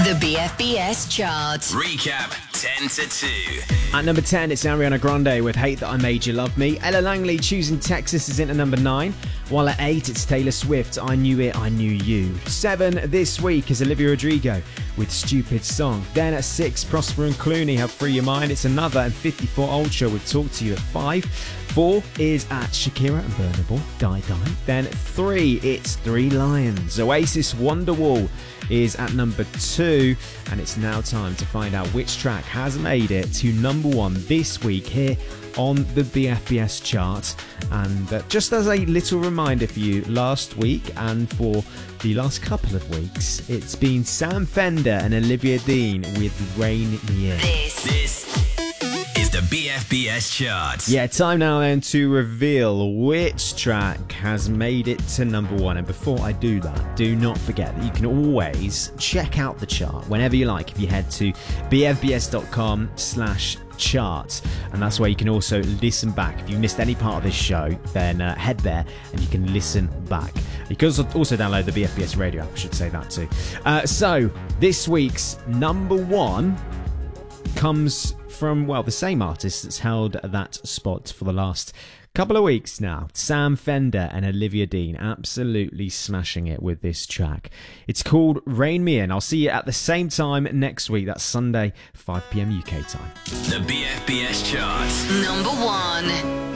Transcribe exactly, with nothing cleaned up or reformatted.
The B F B S chart. Recap ten to two. At number ten, it's Ariana Grande with Hate That I Made You Love Me. Ella Langley choosing Texas is in at number nine. While at eight, it's Taylor Swift, I Knew It, I Knew You. seven this week is Olivia Rodrigo with Stupid Song. Then at six, Prosper and Clooney have Free Your Mind. It's another, and fifty-four Ultra with Talk To You at five. Four is at Shakira and Burna Boy, Die Die. Then three, it's Three Lions. Oasis Wonderwall is at number two, and it's now time to find out which track has made it to number one this week here on the B F B S chart. And uh, just as a little reminder for you, last week and for the last couple of weeks, it's been Sam Fender and Olivia Dean with Rain Me In. This, This is the B F B S chart. Yeah, time now then to reveal which track has made it to number one. And before I do that, do not forget that you can always check out the chart whenever you like if you head to bfbs.com slash chart, and that's where you can also listen back. If you missed any part of this show, then uh, head there and you can listen back. You can also, also download the B F B S radio app, I should say that too. Uh, so this week's number one comes from, well, the same artist that's held that spot for the last couple of weeks now. Sam Fender and Olivia Dean absolutely smashing it with this track. It's called Rain Me In. I'll see you at the same time next week. That's Sunday, five p.m. U K time. The B F B S chart. number one.